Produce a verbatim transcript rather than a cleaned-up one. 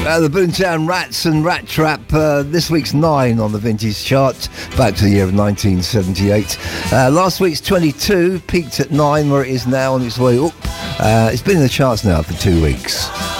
Uh, the Boomtown Rats and Rat Trap, uh, this week's nine on the vintage chart, back to the year of nineteen seventy-eight. Uh, last week's twenty-two, peaked at nine, where it is now on its way up. Uh, it's been in the charts now for two weeks.